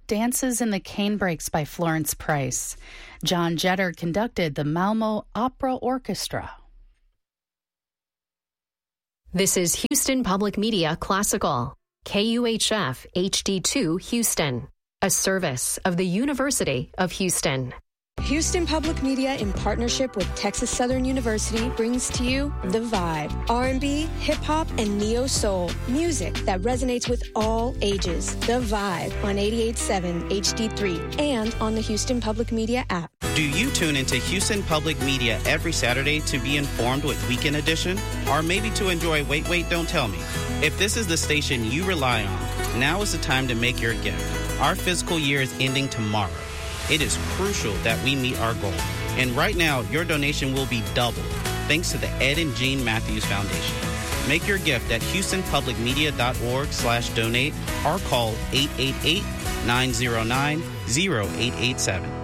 Dances in the Canebrakes by Florence Price. John Jetter conducted the Malmo Opera Orchestra. This is Houston Public Media Classical, KUHF HD2 Houston, a service of the University of Houston. Houston Public Media, in partnership with Texas Southern University, brings to you The Vibe. R&B, hip-hop, and neo-soul. Music that resonates with all ages. The Vibe on 88.7 HD3 and on the Houston Public Media app. Do you tune into Houston Public Media every Saturday to be informed with Weekend Edition? Or maybe to enjoy Wait, Wait, Don't Tell Me? If this is the station you rely on, now is the time to make your gift. Our fiscal year is ending tomorrow. It is crucial that we meet our goal. And right now, your donation will be doubled thanks to the Ed and Jean Matthews Foundation. Make your gift at houstonpublicmedia.org/donate or call 888-909-0887.